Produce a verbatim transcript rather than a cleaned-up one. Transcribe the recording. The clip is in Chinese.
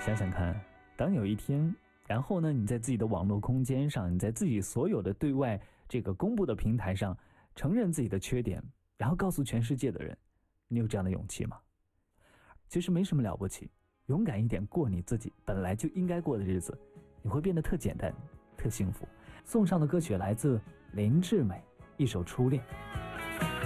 想想看，当有一天，然后呢，你在自己的网络空间上，你在自己所有的对外这个公布的平台上承认自己的缺点，然后告诉全世界的人，你有这样的勇气吗？其实没什么了不起，勇敢一点过你自己本来就应该过的日子，你会变得特简单，特幸福。送上的歌曲来自林志美，一首《初恋》。